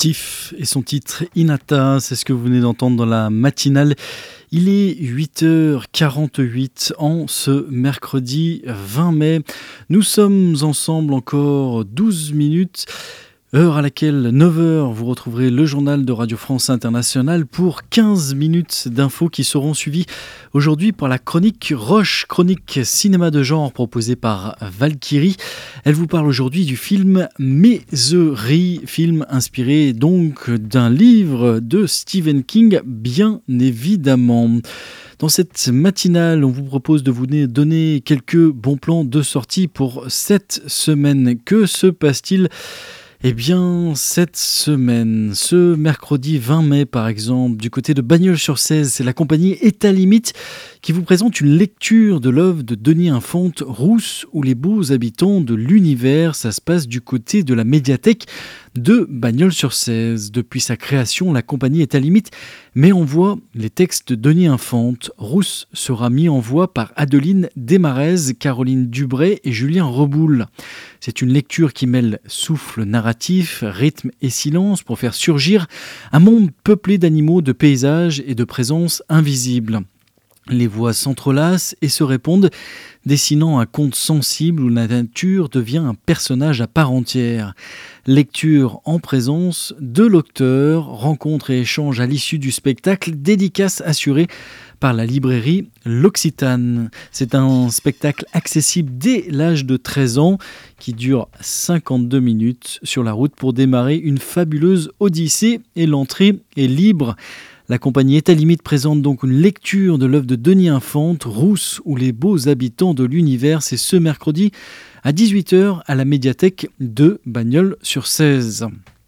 Tiff et son titre Inata, c'est ce que vous venez d'entendre dans la matinale. Il est 8h48 en ce mercredi 20 mai. Nous sommes ensemble encore 12 minutes. Heure à laquelle, 9h, vous retrouverez le journal de Radio France Internationale pour 15 minutes d'infos qui seront suivies aujourd'hui par la chronique Roche, chronique cinéma de genre proposée par Valkyrie. Elle vous parle aujourd'hui du film Misery, film inspiré donc d'un livre de Stephen King, bien évidemment. Dans cette matinale, on vous propose de vous donner quelques bons plans de sortie pour cette semaine. Que se passe-t-il ? Eh bien, cette semaine, ce mercredi 20 mai par exemple, du côté de Bagnols-sur-Cèze, c'est la compagnie État Limite qui vous présente une lecture de l'œuvre de Denis Infante, Rousse ou les beaux habitants de l'univers. Ça se passe du côté de la médiathèque de Bagnols-sur-Cèze. Depuis sa création, la compagnie État Limite met en voix les textes de Denis Infante. Rousse sera mis en voix par Adeline Desmarez, Caroline Dubray et Julien Reboul. C'est une lecture qui mêle souffle narratif, rythme et silence pour faire surgir un monde peuplé d'animaux, de paysages et de présences invisibles. Les voix s'entrelacent et se répondent, dessinant un conte sensible où la nature devient un personnage à part entière. Lecture en présence de l'auteur, rencontre et échange à l'issue du spectacle, dédicace assurée par la librairie L'Occitane. C'est un spectacle accessible dès l'âge de 13 ans qui dure 52 minutes sur la route pour démarrer une fabuleuse odyssée et l'entrée est libre. La compagnie État Limite présente donc une lecture de l'œuvre de Denis Infante, Rousse ou les beaux habitants de l'univers. C'est ce mercredi à 18h à la médiathèque de Bagnols-sur-Cèze.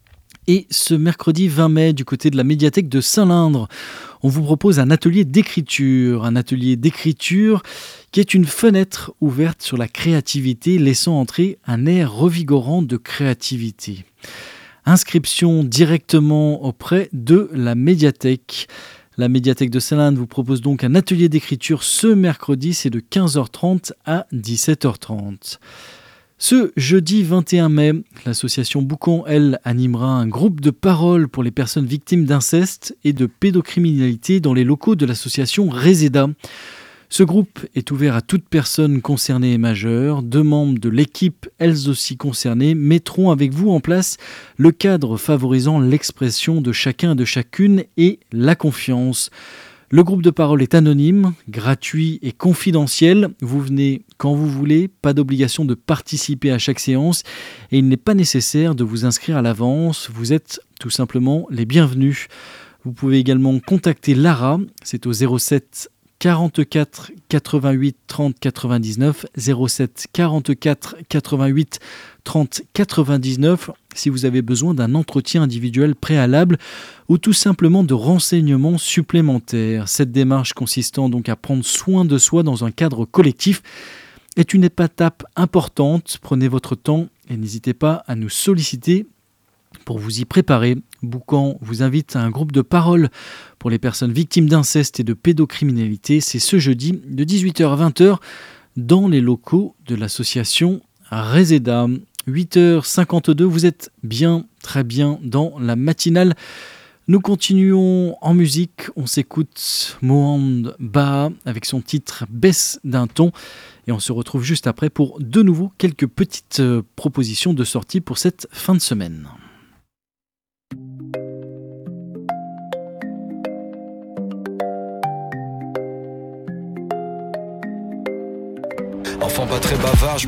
Et ce mercredi 20 mai, du côté de la médiathèque de Saint-Lindre, on vous propose un atelier d'écriture. Un atelier d'écriture qui est une fenêtre ouverte sur la créativité, laissant entrer un air revigorant de créativité. Inscription directement auprès de la médiathèque. La médiathèque de Saint-Lindre vous propose donc un atelier d'écriture ce mercredi, c'est de 15h30 à 17h30. Ce jeudi 21 mai, l'association Boucan, elle, animera un groupe de parole pour les personnes victimes d'inceste et de pédocriminalité dans les locaux de l'association Reseda. Ce groupe est ouvert à toute personne concernée et majeure. 2 membres de l'équipe, elles aussi concernées, mettront avec vous en place le cadre favorisant l'expression de chacun et de chacune et la confiance. Le groupe de parole est anonyme, gratuit et confidentiel. Vous venez quand vous voulez, pas d'obligation de participer à chaque séance et il n'est pas nécessaire de vous inscrire à l'avance. Vous êtes tout simplement les bienvenus. Vous pouvez également contacter Lara, c'est au 07 44 88 30 99, 07 44 88 30 99 si vous avez besoin d'un entretien individuel préalable ou tout simplement de renseignements supplémentaires. Cette démarche consistant donc à prendre soin de soi dans un cadre collectif est une étape importante. Prenez votre temps et n'hésitez pas à nous solliciter pour vous y préparer. Boucan vous invite à un groupe de parole pour les personnes victimes d'inceste et de pédocriminalité. C'est ce jeudi de 18h à 20h dans les locaux de l'association Reseda. 8h52, vous êtes bien, très bien dans la matinale. Nous continuons en musique. On s'écoute Mohand Baha avec son titre Baisse d'un ton. Et on se retrouve juste après pour de nouveau quelques petites propositions de sortie pour cette fin de semaine. Enfant pas très bavard,